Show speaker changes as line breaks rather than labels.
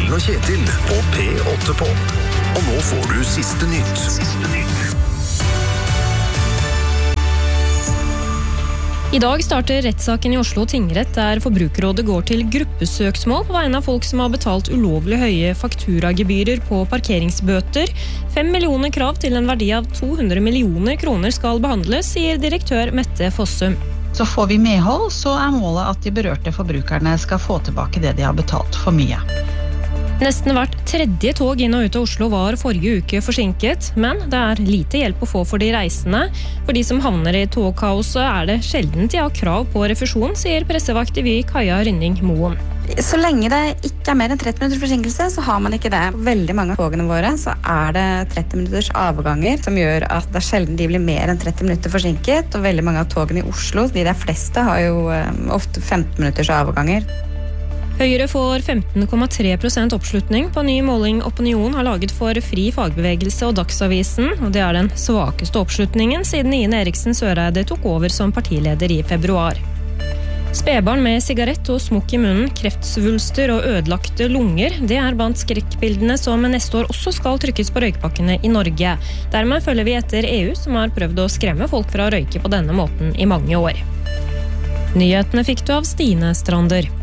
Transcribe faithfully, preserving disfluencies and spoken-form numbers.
Ellen og Kjetil på P åtte på. Og nå får du siste nytt. Siste nytt.
I dag starter rettssaken i Oslo tingrett der Forbrukerrådet går til gruppesøksmål på vegne av folk som har betalt ulovlig høye fakturagebyrer på parkeringsbøter. Fem millioner krav til en verdi av to hundre millioner kroner skal behandles, sier direktør Mette Fossum.
Så får vi medhold, så er målet at de berørte forbrukerne skal få tilbake det de har betalt for mye.
Nesten hvert tredje tog inn og ut av Oslo var forrige uke forsinket, men det er lite hjelp å få for de reisende. For de som havner i togkaoset er det sjelden de har krav på refusjon, sier pressevakt i Vy Kaja Rynning Moen.
Så lenge det ikke er mer enn tretti minutters forsinkelse, så har man ikke det. På veldig mange av togene våre så er det tretti minutters avganger, som gjør at det er sjelden de blir mer enn tretti minutter forsinket, og veldig mange av togene i Oslo, de der fleste, har jo ofte femten minutters avganger.
Høyre får femten komma tre prosent oppslutning på ny måling Opinion har laget for Fri Fagbevegelse og Dagsavisen, og det er den svakeste oppslutningen siden Ine Eriksen Søreide tok over som partileder i februar. Spedbarn med sigarett og smokk i munnen, kreftsvulster og ødelagte lunger, det er blant skrekkbildene som neste år også skal trykkes på røykpakkene i Norge. Dermed følger vi etter E U, som har prøvd å skremme folk fra å røyke på denne måten i mange år. Nyhetene fikk du av Stine Strander.